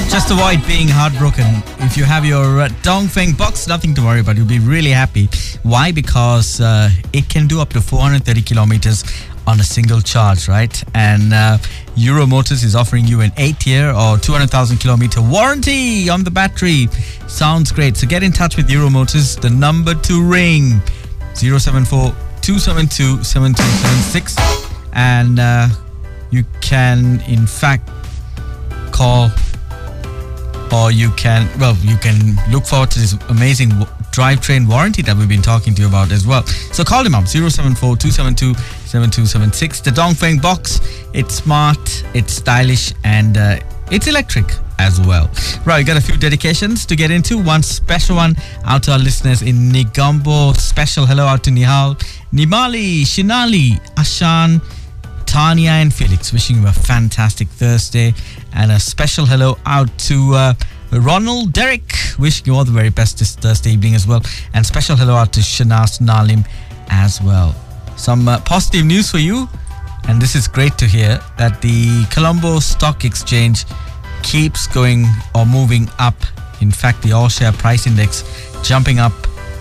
Just avoid being heartbroken. If you have your Dongfeng box, nothing to worry about. You'll be really happy. Why? Because it can do up to 430 kilometers on a single charge, right? And Euro Motors is offering you an 8-year or 200,000 kilometer warranty on the battery. Sounds great. So get in touch with Euro Motors. The number to ring 074-272-7276, and you can in fact call, or you can look forward to this amazing drivetrain warranty that we've been talking to you about as well. So call him up 074-272-7276. The Dongfeng box, it's smart, it's stylish, and it's electric as well. Right, we got a few dedications to get into. One special one out to our listeners in Negombo. Special hello out to Nihal, Nimali, Shinali, Ashan, Tanya and Felix. Wishing you a fantastic Thursday. And a special hello out to Ronald, Derek. Wishing you all the very best this Thursday evening as well. And special hello out to Shanas Nalim as well. Some positive news for you. And this is great to hear, that the Colombo Stock Exchange keeps going or moving up. In fact, the all-share price index jumping up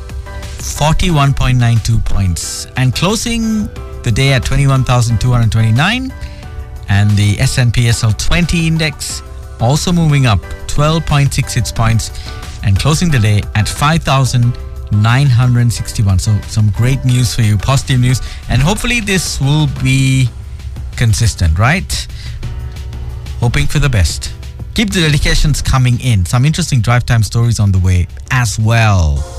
41.92 points and closing the day at 21,229. And the S&P SL20 index also moving up 12.66 points and closing the day at 5,961. So some great news for you, positive news, and hopefully this will be consistent, right? Hoping for the best. Keep the dedications coming in. Some interesting drive time stories on the way as well.